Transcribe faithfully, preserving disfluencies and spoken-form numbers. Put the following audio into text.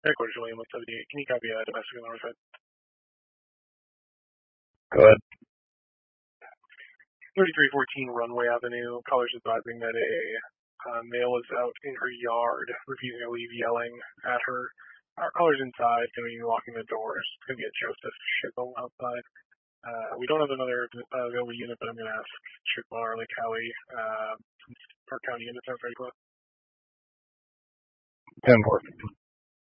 Headquarters William one seventy-eight. Can you copy uh, domestic on the north side? Go ahead. thirty-three fourteen Runway Avenue. Callers advising that a uh, male is out in her yard, refusing to leave, yelling at her. Our caller's inside, going to be locking the doors. It's going to be a Joseph Schickel outside. Uh, we don't have another uh, available unit, but I'm going to ask Schickel or Lake Howie. Uh, Park County units are very close. ten four.